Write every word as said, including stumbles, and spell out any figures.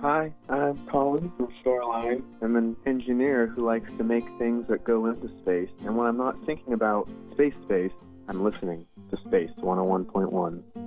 Hi, I'm Colin from Shoreline. I'm an engineer who likes to make things that go into space, and when I'm not thinking about space space, I'm listening to Space one oh one point one.